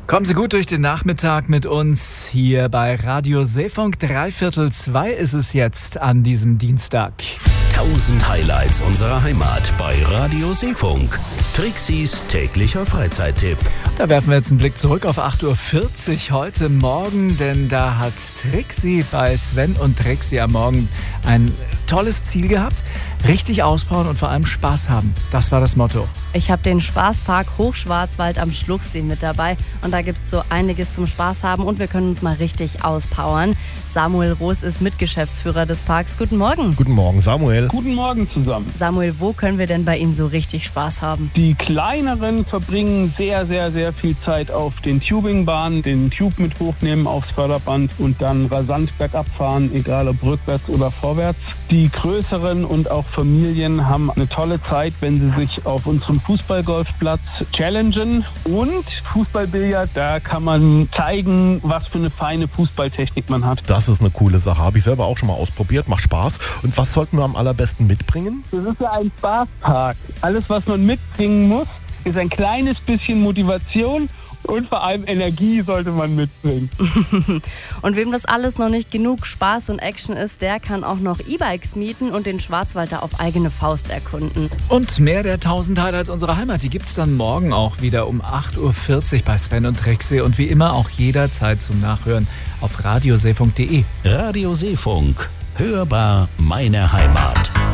Kommen Sie gut durch den Nachmittag mit uns hier bei Radio Seefunk. 3:45 ist es jetzt an diesem Dienstag. 1000 Highlights unserer Heimat bei Radio Seefunk. Trixis täglicher Freizeittipp. Da werfen wir jetzt einen Blick zurück auf 8:40 Uhr heute Morgen, denn da hat Trixi bei Sven und Trixi am Morgen ein tolles Ziel gehabt. Richtig ausbauen und vor allem Spaß haben. Das war das Motto. Ich habe den Spaßpark Hochschwarzwald am Schluchsee mit dabei und da gibt es so einiges zum Spaß haben und wir können uns mal richtig auspowern. Samuel Roos ist Mitgeschäftsführer des Parks. Guten Morgen. Guten Morgen, Samuel. Guten Morgen zusammen. Samuel, wo können wir denn bei Ihnen so richtig Spaß haben? Die Kleineren verbringen sehr viel Zeit auf den Tubingbahnen, den Tube mit hochnehmen aufs Förderband und dann rasant bergab fahren, egal ob rückwärts oder vorwärts. Die Größeren und auch Familien haben eine tolle Zeit, wenn sie sich auf unserem Fußballgolfplatz challengen. Und Fußballbillard, da kann man zeigen, was für eine feine Fußballtechnik man hat. Das ist eine coole Sache. Habe ich selber auch schon mal ausprobiert. Macht Spaß. Und was sollten wir am allerbesten mitbringen? Das ist ja ein Spaßpark. Alles, was man mitbringen muss, ist ein kleines bisschen Motivation und vor allem Energie sollte man mitbringen. Und wem das alles noch nicht genug Spaß und Action ist, der kann auch noch E-Bikes mieten und den Schwarzwald auf eigene Faust erkunden. Und mehr der 1000 Highlights unserer Heimat, die gibt es dann morgen auch wieder um 8:40 Uhr bei Sven und Trixi und wie immer auch jederzeit zum Nachhören auf radioseefunk.de. Radio Seefunk. Hörbar meine Heimat.